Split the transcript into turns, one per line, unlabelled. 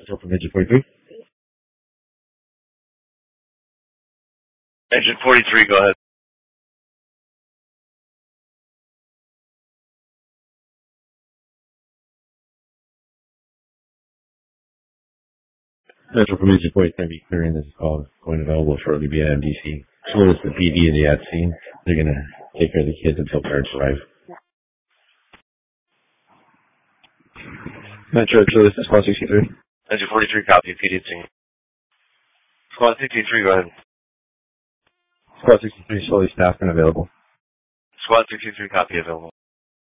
Metro from Engine 43.
Engine 43, go ahead.
Metro from Engine 43, be clearing this call going available shortly via MDC. So is the PD and the ad scene. They're going to take care of the kids until parents arrive.
Metro, this is Squad 63.
Engine 43, copy, PD scene. Squad 63, go ahead.
Squad 63, fully staffed and available.
Squad 63, copy, available.